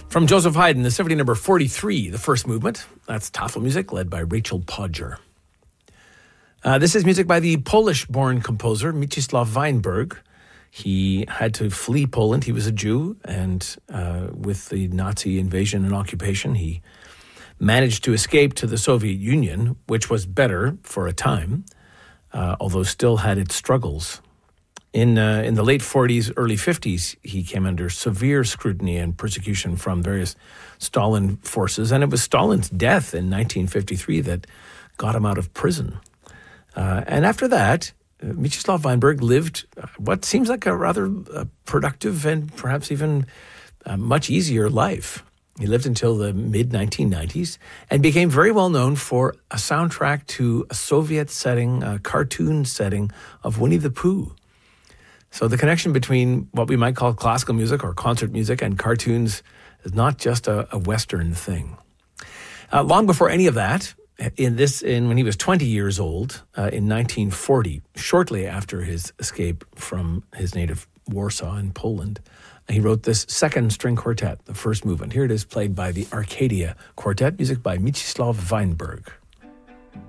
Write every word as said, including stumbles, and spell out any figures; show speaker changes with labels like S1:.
S1: From Joseph Haydn, the Symphony Number forty-three, the first movement. That's Tafel music, led by Rachel Podger. Uh, this is music by the Polish-born composer Mieczysław Weinberg. He had to flee Poland. He was a Jew, and uh, with the Nazi invasion and occupation, he managed to escape to the Soviet Union, which was better for a time, uh, although still had its struggles. In uh, in the late forties, early fifties, he came under severe scrutiny and persecution from various Stalin forces, and it was Stalin's death in nineteen fifty-three that got him out of prison. Uh, and after that, uh, Mieczysław Weinberg lived uh, what seems like a rather uh, productive and perhaps even uh, much easier life. He lived until the mid nineteen nineties and became very well known for a soundtrack to a Soviet setting, a cartoon setting of Winnie the Pooh. So the connection between what we might call classical music or concert music and cartoons is not just a, a Western thing. Uh, long before any of that, in this, in when he was twenty years old, uh, in nineteen forty, shortly after his escape from his native Warsaw in Poland, he wrote this second string quartet, the first movement. Here it is, played by the Arcadia Quartet, music by Mieczysław Weinberg.